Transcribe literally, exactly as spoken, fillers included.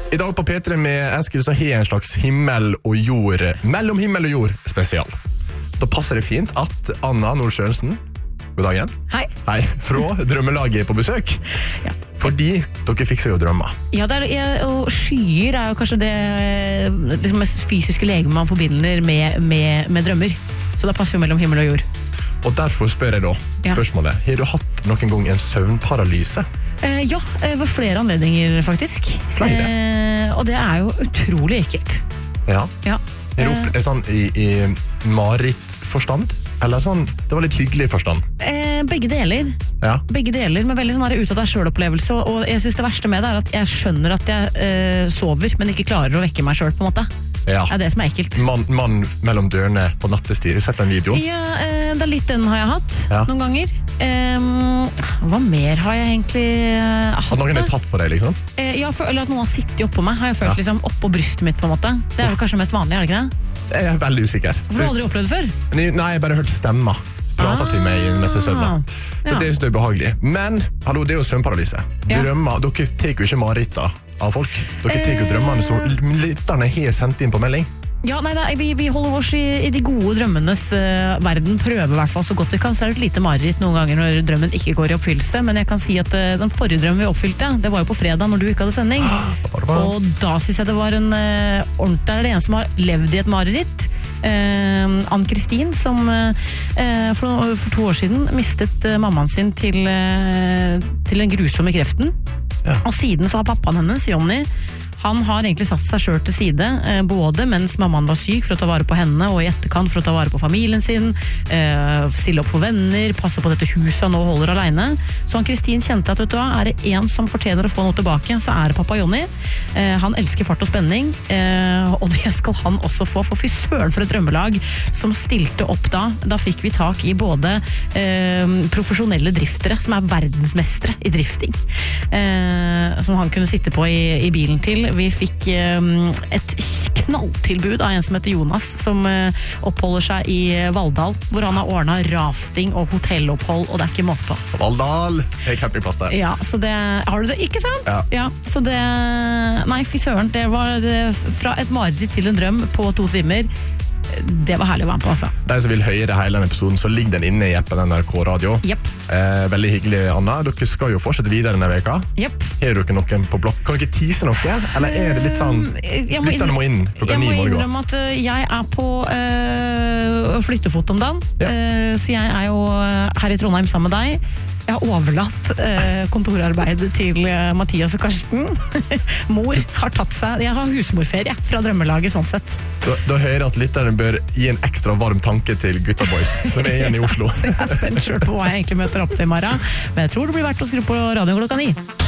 I dag på P tre med Eskil så har jeg en slags himmel og jord, mellom himmel og jord spesial. Da passer det fint at Anna Nord-Sjørensen, god dagen. Hei. Hei, fra Drømmelaget på besøk. Ja. Fordi dere fikser jo drømmer. Ja, det er, og skyer er jo kanskje det liksom mest fysiske legeme man forbinder med, med, med drømmer. Så det passer jo mellom himmel og jord. Og derfor spør jeg da spørsmålet. Ja. Har du hatt noen gang en søvnparalyse? Eh, ja, ved flere anledninger faktisk. Flere? Eh, og det er jo utrolig ekkelt. Ja. Ja. Er det opp, er sånn i, i Marit-forstand? Eller sånn, det var litt hyggelig forstand? Eh, begge deler. Ja. Begge deler, men veldig sånn her ut av deg selv-opplevelse. Og jeg synes det verste med det er at jeg skjønner at jeg eh, sover, men ikke klarer å vekke meg selv på en måte. Ja. Det er det som er ekkelt. Mann man mellom dørene på nattestid. Har du sett den videoen? Ja, eh, det er litt den har jeg hatt ja. noen ganger. Eh, hva mer har jeg egentlig eh, hatt? At noen har tatt på deg, liksom? Eh, ja, for, eller at noen har sittet oppå meg. Har jeg følt ja. liksom oppå brystet mitt på en måte. Det er jo kanskje mest vanlig, er det ikke det? Jeg er veldig usikker. For du har aldri opplevd det før? Nei, jeg har bare hørt stemmer. Pratet ah, til meg mens jeg søvner. Så ja. Det er behagelig. Men, hallo, det er jo søvnparalyse. Drømmer, ja. Dere tar jo ikke mareritter av folk. Dere tar jo drømmene som lytterne har sendt inn på melding. Ja, nei, nei vi, vi holder oss i, i de gode drømmenes uh, verden, prøver i hvert fall så godt vi kan. Så er det et lite mareritt noen ganger når drømmen ikke går i oppfyllelse. Men jeg kan si at uh, den forrige drømmen vi oppfylte, det var jo på fredag når du ikke hadde sending. Og da synes jeg det var en uh, ordentlig, det er det en som har levd i et mareritt. Uh, Ann-Kristin som uh, for, for to år siden mistet uh, mammaen sin til, uh, til den grusomme kreften. Ja. Og siden så har pappaen hennes, Jonny, han har egentlig satt seg selv til side, eh, både mens mammaen var syk for å ta vare på henne, og i etterkant for å ta vare på familien sin, eh, stille opp for venner, passe på dette huset han nå holder alene. Så Ann-Kristin kjente at vet du hva, er det en som fortjener å få noe tilbake, så er det pappa Jonny. Eh, han elsker fart og spenning, eh, og det skal han også få, for fy søren for et drømmelag som stilte opp da. Da fikk vi tak i både eh, profesjonelle driftere, som er verdensmestere i drifting, eh, som han kunne sitte på i, i bilen til. Vi fikk um, et knalltilbud av en som heter Jonas, som uh, oppholder seg i Valldal, hvor han har ordnet rafting og hotellopphold, og det er ikke måte på. Valldal! Jeg campingplass der. Ja, så det, har du det, ikke sant? Ja. Ja, så det, nei, fy søren, det var fra et mareritt til en drøm på to timer. Det var herlig å være med på, altså. De som vil høre hele denne episoden, så ligger den inne i appen N R K Radio. Yep. Eh, veldig hyggelig, Anna. Dere skal jo fortsette videre denne veka. Yep. Har dere noen på blokk? Kan dere tease noe? Eller er det litt sånn lytterne må inn klokka ni i morgen? Jeg må innrømme at jeg er på øh, flyttefot om dagen. Ja. Uh, så jeg er jo her i Trondheim sammen med deg. Jeg har overlatt uh, kontorarbeidet til uh, Mathias og Karsten. Mor har tatt seg, jeg har husmorferie fra drømmelaget sånn sett. Da, da hører jeg at lytterne bør gi en ekstra varm tanke til Gutta Boys, som er igjen i Oslo. Så jeg er spent selv på hva jeg egentlig møter opp til i morgen. Men jeg tror det blir verdt å skru på radio klokka ni.